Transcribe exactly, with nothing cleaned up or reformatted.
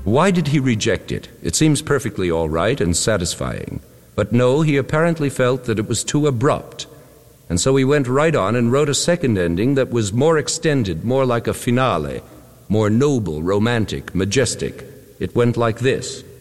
Why did he reject it? It seems perfectly all right and satisfying. But no, he apparently felt that it was too abrupt. And so he went right on and wrote a second ending that was more extended, more like a finale, more noble, romantic, majestic. It went like this.